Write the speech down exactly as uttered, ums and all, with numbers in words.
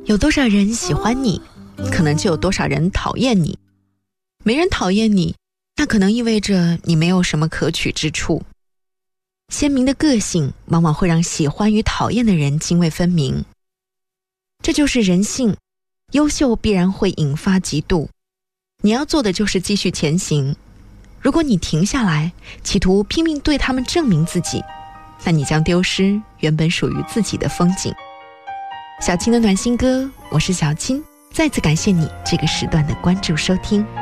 有多少人喜欢你，可能就有多少人讨厌你。没人讨厌你，那可能意味着你没有什么可取之处。鲜明的个性往往会让喜欢与讨厌的人泾渭分明，这就是人性。优秀必然会引发嫉妒，你要做的就是继续前行。如果你停下来，企图拼命对他们证明自己，那你将丢失原本属于自己的风景。小青的暖心歌，我是小青，再次感谢你这个时段的关注收听。